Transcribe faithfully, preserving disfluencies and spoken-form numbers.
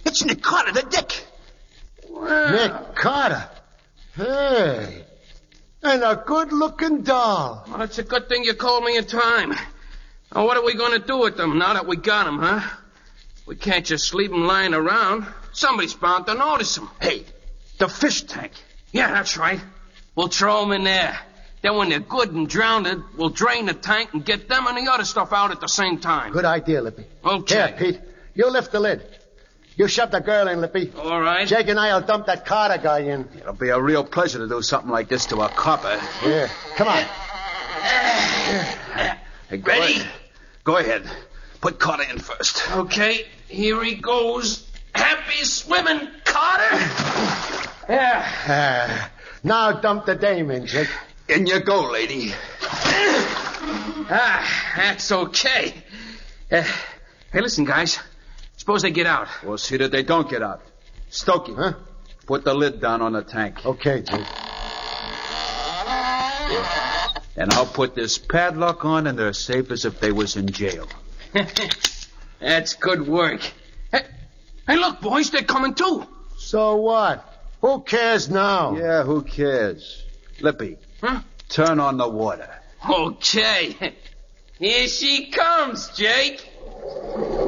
It's Nick Carter, the Dick. Wow. Nick Carter. Hey. And a good-looking doll. Well, it's a good thing you called me in time. Now, what are we going to do with them now that we got them, huh? We can't just leave them lying around. Somebody's bound to notice them. Hey, the fish tank. Yeah, that's right. We'll throw them in there. Then when they're good and drowned, we'll drain the tank and get them and the other stuff out at the same time. Good idea, Lippy. Okay. Here, Pete. You lift the lid. You shove the girl in, Lippy. All right. Jake and I'll dump that Carter guy in. It'll be a real pleasure to do something like this to a copper. Yeah. Come on. Hey, go Ready? Ahead. Go ahead. Put Carter in first. Okay, here he goes. Happy swimming, Carter. Yeah. Uh, now dump the dame in, Jake. In you go, lady. Ah, that's okay. Uh, hey, listen, guys. Suppose they get out. We'll see that they don't get out. Stokey, Huh? put the lid down on the tank. Okay, Jake. And I'll put this padlock on, and they're safe as if they was in jail. That's good work. Hey, hey, look, boys, they're coming too. So what? Who cares now? Yeah, who cares? Lippy, Huh? turn on the water. Okay. Here she comes, Jake.